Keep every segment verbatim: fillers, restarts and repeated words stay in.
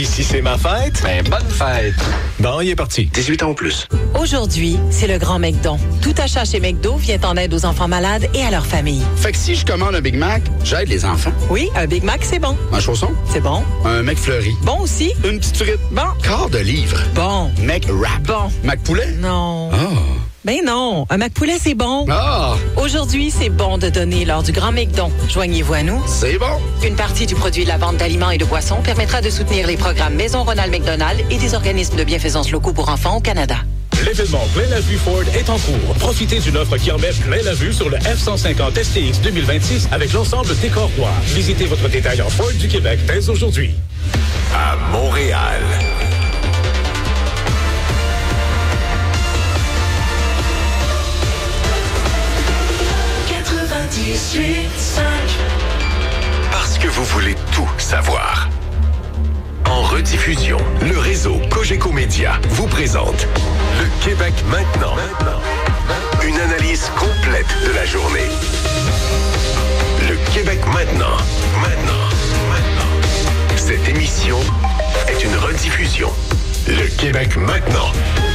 Puis si c'est ma fête, ben bonne fête. Bon, il est parti. dix-huit ans ou plus. Aujourd'hui, c'est le grand McDon. Tout achat chez McDo vient en aide aux enfants malades et à leur famille. Fait que si je commande un Big Mac, j'aide les enfants. Oui, un Big Mac, c'est bon. Un chausson? C'est bon. Un McFlurry? Bon aussi. Une petite frite? Bon. Quart de livre? Bon. McWrap? Bon. McPoulet? Non. Ah. Ben non, un McPoulet, c'est bon. Ah. Aujourd'hui, c'est bon de donner lors du Grand McDon. Joignez-vous à nous. C'est bon. Une partie du produit de la vente d'aliments et de boissons permettra de soutenir les programmes Maison Ronald McDonald et des organismes de bienfaisance locaux pour enfants au Canada. L'événement Plein la Vue Ford est en cours. Profitez d'une offre qui en met plein la vue sur le F cent cinquante S T X deux mille vingt-six avec l'ensemble décor noir. Visitez votre détaillant Ford du Québec dès aujourd'hui. À Montréal. quatre-vingt-dix-huit cinq. Parce que vous voulez tout savoir. En rediffusion, le réseau Cogeco Média vous présente Le Québec maintenant. Une analyse complète de la journée. Le Québec maintenant. Maintenant. Maintenant. Cette émission est une rediffusion. Le Québec maintenant.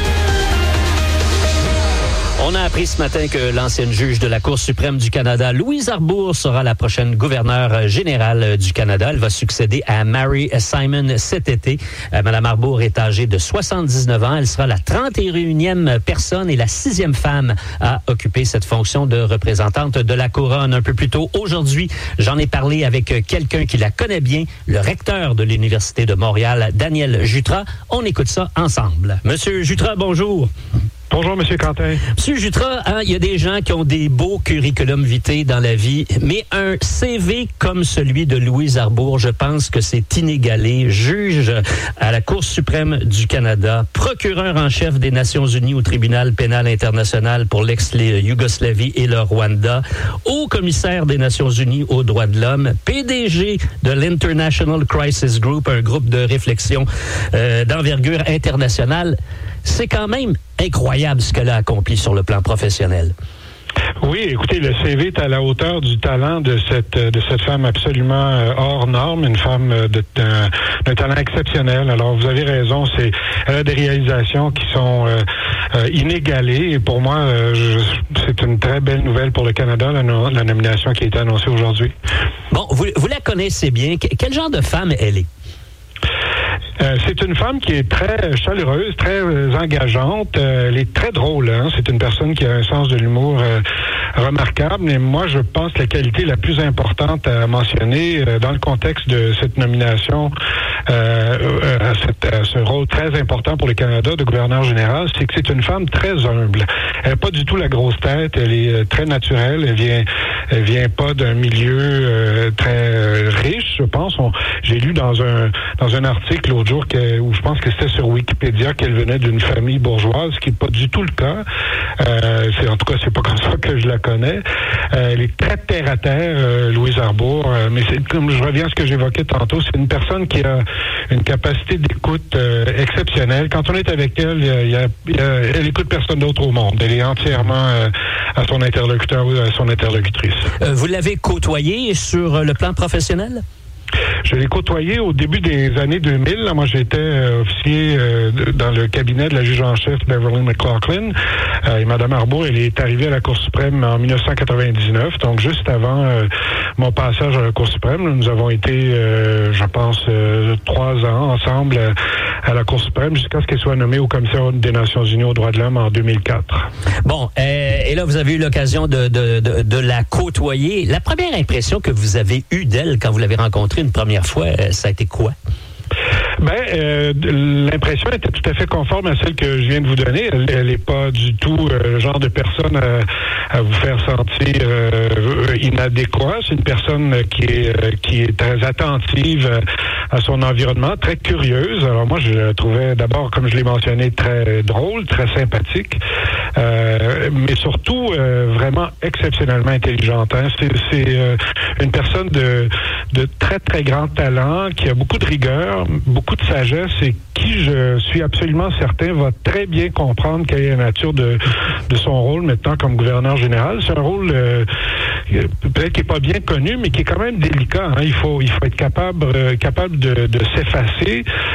On a appris ce matin que l'ancienne juge de la Cour suprême du Canada, Louise Arbour, sera la prochaine gouverneure générale du Canada. Elle va succéder à Mary Simon cet été. Euh, Madame Arbour est âgée de soixante-dix-neuf ans. Elle sera la trente et unième personne et la sixième femme à occuper cette fonction de représentante de la Couronne. Un peu plus tôt aujourd'hui, j'en ai parlé avec quelqu'un qui la connaît bien, le recteur de l'Université de Montréal, Daniel Jutras. On écoute ça ensemble. Monsieur Jutras, bonjour. Bonjour, M. Quentin. Monsieur Jutras, hein, il y a des gens qui ont des beaux curriculum vitae dans la vie, mais un C V comme celui de Louise Arbour, je pense que c'est inégalé. Juge à la Cour suprême du Canada, procureur en chef des Nations unies au tribunal pénal international pour l'ex-Yougoslavie et le Rwanda, haut commissaire des Nations unies aux droits de l'homme, P D G de l'International Crisis Group, un groupe de réflexion euh, d'envergure internationale. C'est quand même incroyable ce qu'elle a accompli sur le plan professionnel. Oui, écoutez, le C V est à la hauteur du talent de cette de cette femme absolument euh, hors norme, une femme de, d'un, d'un talent exceptionnel. Alors, vous avez raison, c'est elle a des réalisations qui sont euh, euh, inégalées. Et pour moi, euh, je, c'est une très belle nouvelle pour le Canada, la, no, la nomination qui a été annoncée aujourd'hui. Bon, vous, vous la connaissez bien. Quel genre de femme elle est? Euh, c'est une femme qui est très chaleureuse, très euh, engageante. Euh, elle est très drôle. Hein? C'est une personne qui a un sens de l'humour euh, remarquable. Mais moi, je pense que la qualité la plus importante à mentionner euh, dans le contexte de cette nomination, euh, euh, à, cette, à ce rôle très important pour le Canada de gouverneur général, c'est que c'est une femme très humble. Elle n'a pas du tout la grosse tête. Elle est euh, très naturelle. Elle vient, elle vient pas d'un milieu euh, très euh, riche, je pense. On, j'ai lu dans un dans un article l'autre jour que, où je pense que c'était sur Wikipédia qu'elle venait d'une famille bourgeoise, ce qui n'est pas du tout le cas. Euh, c'est, en tout cas, c'est pas comme ça que je la connais. Euh, elle est très terre à terre, euh, Louise Arbour, euh, mais c'est comme je reviens à ce que j'évoquais tantôt, c'est une personne qui a une capacité d'écoute euh, exceptionnelle. Quand on est avec elle, il y a, il y a, il y a, elle écoute personne d'autre au monde. Elle est entièrement euh, à son interlocuteur ou à son interlocutrice. Euh, vous l'avez côtoyée sur le plan professionnel? Je l'ai côtoyé au début des années deux mille. Là, moi, j'étais euh, officier euh, de, dans le cabinet de la juge en chef Beverly McLaughlin. Euh, et Mme Arbour, elle est arrivée à la Cour suprême en dix-neuf cent quatre-vingt-dix-neuf, donc juste avant euh, mon passage à la Cour suprême. Là, nous avons été, euh, je pense, euh, trois ans ensemble euh, à la Cour suprême jusqu'à ce qu'elle soit nommée au commissaire des Nations unies aux droits de l'homme en deux mille quatre. Bon, euh, et là, vous avez eu l'occasion de, de, de, de la côtoyer. La première impression que vous avez eue d'elle quand vous l'avez rencontrée une première fois, ça a été quoi? Ben, euh, l'impression était tout à fait conforme à celle que je viens de vous donner. Elle n'est pas du tout euh, le genre de personne à, à vous faire sentir euh, inadéquat. C'est une personne qui est euh, qui est très attentive à son environnement, très curieuse. Alors moi, je la trouvais d'abord, comme je l'ai mentionné, très drôle, très sympathique, euh, mais surtout euh, vraiment exceptionnellement intelligente. Hein. C'est, c'est euh, une personne de de très très grand talent, qui a beaucoup de rigueur, beaucoup de sagesse et qui, je suis absolument certain, va très bien comprendre quelle est la nature de, de son rôle maintenant comme gouverneur général. C'est un rôle euh, peut-être qui n'est pas bien connu, mais qui est quand même délicat. Hein. Il faut, il faut être capable, euh, capable de, de s'effacer